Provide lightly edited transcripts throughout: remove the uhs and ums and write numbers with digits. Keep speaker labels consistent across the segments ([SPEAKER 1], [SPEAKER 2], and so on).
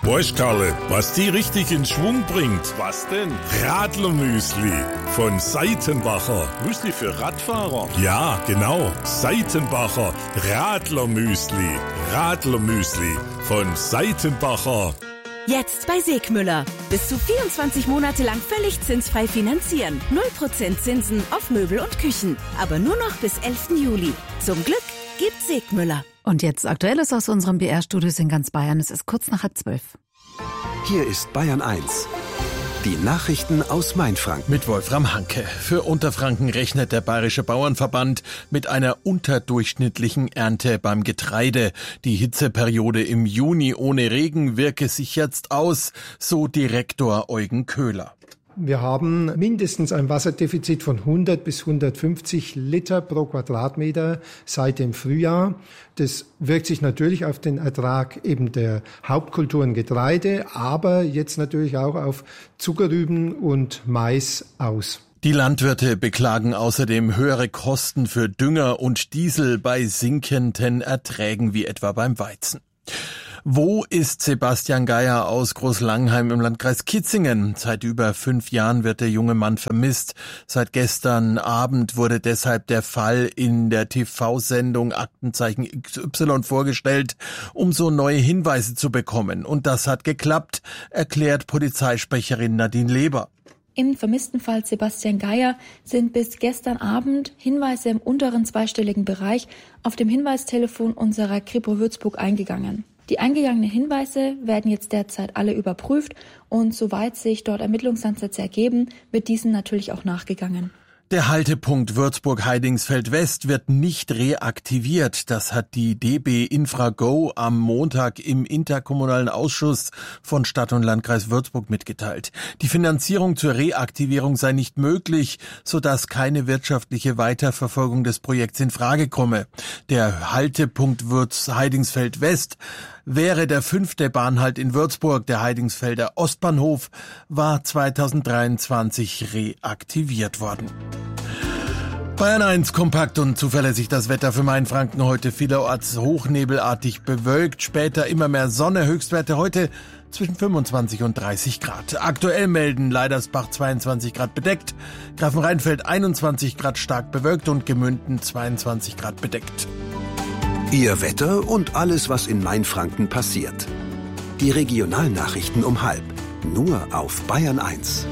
[SPEAKER 1] Weißt Karle, was die richtig in Schwung bringt? Was denn? Radlermüsli von Seitenbacher.
[SPEAKER 2] Müsli für Radfahrer?
[SPEAKER 1] Ja, genau. Seitenbacher Radlermüsli. Radlermüsli von Seitenbacher.
[SPEAKER 3] Jetzt bei Segmüller. Bis zu 24 Monate lang völlig zinsfrei finanzieren. 0% Zinsen auf Möbel und Küchen. Aber nur noch bis 11. Juli. Zum Glück gibt Segmüller.
[SPEAKER 4] Und jetzt Aktuelles aus unserem BR-Studios in ganz Bayern. Es ist kurz nach 11:30.
[SPEAKER 5] Hier ist Bayern 1. Die Nachrichten aus Mainfranken.
[SPEAKER 6] Mit Wolfram Hanke. Für Unterfranken rechnet der Bayerische Bauernverband mit einer unterdurchschnittlichen Ernte beim Getreide. Die Hitzeperiode im Juni ohne Regen wirke sich jetzt aus, so Direktor Eugen Köhler.
[SPEAKER 7] Wir haben mindestens ein Wasserdefizit von 100 bis 150 Liter pro Quadratmeter seit dem Frühjahr. Das wirkt sich natürlich auf den Ertrag eben der Hauptkulturen Getreide, aber jetzt natürlich auch auf Zuckerrüben und Mais aus.
[SPEAKER 6] Die Landwirte beklagen außerdem höhere Kosten für Dünger und Diesel bei sinkenden Erträgen wie etwa beim Weizen. Wo ist Sebastian Geier aus Großlangheim im Landkreis Kitzingen? Seit über 5 Jahren wird der junge Mann vermisst. Seit gestern Abend wurde deshalb der Fall in der TV-Sendung Aktenzeichen XY vorgestellt, um so neue Hinweise zu bekommen. Und das hat geklappt, erklärt Polizeisprecherin Nadine Leber.
[SPEAKER 8] Im vermissten Fall Sebastian Geier sind bis gestern Abend Hinweise im unteren zweistelligen Bereich auf dem Hinweistelefon unserer Kripo Würzburg eingegangen. Die eingegangenen Hinweise werden jetzt derzeit alle überprüft und soweit sich dort Ermittlungsansätze ergeben, wird diesen natürlich auch nachgegangen.
[SPEAKER 6] Der Haltepunkt Würzburg-Heidingsfeld West wird nicht reaktiviert. Das hat die DB Infra-Go am Montag im interkommunalen Ausschuss von Stadt und Landkreis Würzburg mitgeteilt. Die Finanzierung zur Reaktivierung sei nicht möglich, sodass keine wirtschaftliche Weiterverfolgung des Projekts in Frage komme. Der Haltepunkt Heidingsfeld West wäre der 5. Bahnhalt in Würzburg. Der Heidingsfelder Ostbahnhof war 2023 reaktiviert worden. Bayern 1, kompakt und zuverlässig das Wetter für Mainfranken. Heute vielerorts hochnebelartig bewölkt, später immer mehr Sonne. Höchstwerte heute zwischen 25 und 30 Grad. Aktuell melden Leidersbach 22 Grad bedeckt, Grafenrheinfeld 21 Grad stark bewölkt und Gemünden 22 Grad bedeckt.
[SPEAKER 5] Ihr Wetter und alles, was in Mainfranken passiert. Die Regionalnachrichten um 12:30. Nur auf Bayern 1.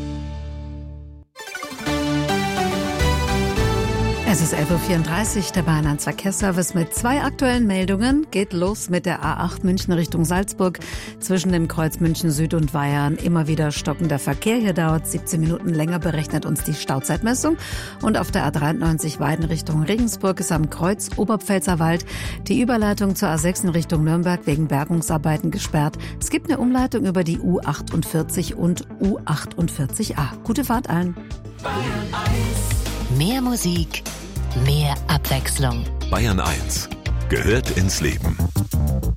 [SPEAKER 4] Es ist 11:34 Uhr, der Bayern 1 Verkehrsservice mit 2 aktuellen Meldungen. Geht los mit der A8 München Richtung Salzburg. Zwischen dem Kreuz München Süd und Weyarn immer wieder stockender Verkehr. Hier dauert 17 Minuten länger, berechnet uns die Stauzeitmessung. Und auf der A93 Weiden Richtung Regensburg ist am Kreuz Oberpfälzerwald die Überleitung zur A6 in Richtung Nürnberg wegen Bergungsarbeiten gesperrt. Es gibt eine Umleitung über die U48 und U48a. Gute Fahrt allen.
[SPEAKER 9] Bayern 1. Mehr Musik, mehr Abwechslung.
[SPEAKER 10] Bayern 1 gehört ins Leben.